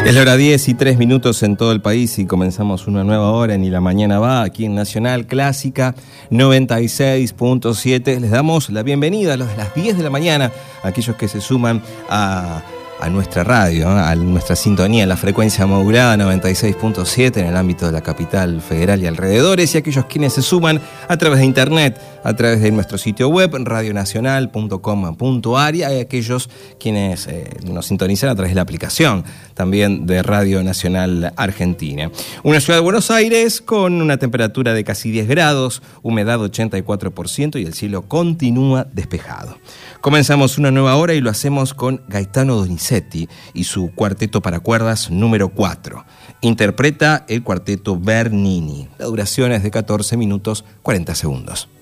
Es la hora 10:03 en todo el país y comenzamos una nueva hora en Y la Mañana Va, aquí en Nacional Clásica 96.7. Les damos la bienvenida a los de las 10 de la mañana, a aquellos que se suman a nuestra radio, a nuestra sintonía, la frecuencia modulada 96.7 en el ámbito de la capital federal y alrededores, y aquellos quienes se suman a través de internet, a través de nuestro sitio web radionacional.com.ar, y hay aquellos quienes nos sintonizan a través de la aplicación también de Radio Nacional Argentina. Una ciudad de Buenos Aires con una temperatura de casi 10 grados, humedad 84% y el cielo continúa despejado. Comenzamos una nueva hora y lo hacemos con Gaetano Donizetti y su cuarteto para cuerdas número 4. Interpreta el cuarteto Bernini. La duración es de 14 minutos 40 segundos.